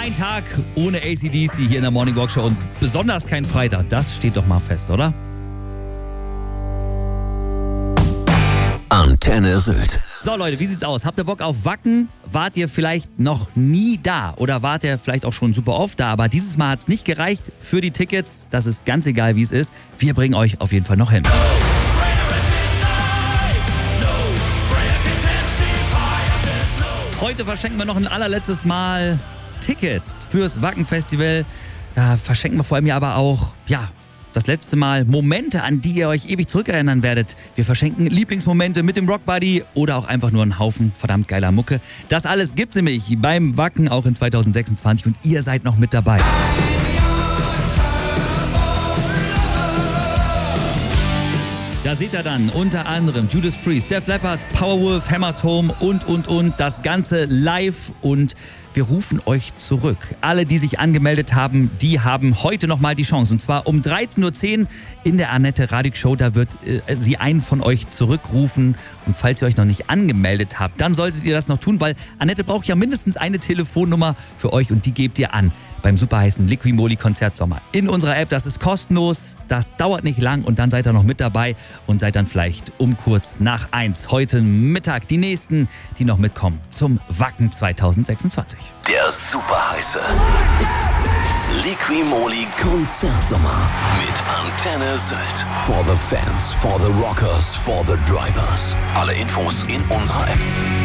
Kein Tag ohne AC/DC hier in der Morning Walk Show und besonders kein Freitag. Das steht doch mal fest, oder? Antenne Sylt. So Leute, wie sieht's aus? Habt ihr Bock auf Wacken? Wart ihr vielleicht noch nie da oder wart ihr vielleicht auch schon super oft da, aber dieses Mal hat's nicht gereicht für die Tickets. Das ist ganz egal, wie es ist. Wir bringen euch auf jeden Fall noch hin. Heute verschenken wir noch ein allerletztes Mal Tickets fürs Wacken-Festival. Da verschenken wir vor allem ja aber auch, das letzte Mal Momente, an die ihr euch ewig zurückerinnern werdet. Wir verschenken Lieblingsmomente mit dem Rock Buddy oder auch einfach nur einen Haufen verdammt geiler Mucke. Das alles gibt's nämlich beim Wacken auch in 2026 und ihr seid noch mit dabei. Da seht ihr dann unter anderem Judas Priest, Def Leppard, Powerwolf, Hämatom und. Das Ganze live und wir rufen euch zurück. Alle, die sich angemeldet haben, die haben heute nochmal die Chance. Und zwar um 13.10 Uhr in der Annette Radig Show. Da wird sie einen von euch zurückrufen. Und falls ihr euch noch nicht angemeldet habt, dann solltet ihr das noch tun, weil Annette braucht ja mindestens eine Telefonnummer für euch und die gebt ihr an beim superheißen Liqui Moly Konzert Sommer. In unserer App, das ist kostenlos, das dauert nicht lang und dann seid ihr noch mit dabei und seid dann vielleicht um kurz nach 1 heute Mittag die Nächsten, die noch mitkommen zum Wacken 2026. Der superheiße Liqui Moly Konzertsommer mit Antenne Sylt. For the fans, for the rockers, for the drivers. Alle Infos in unserer App.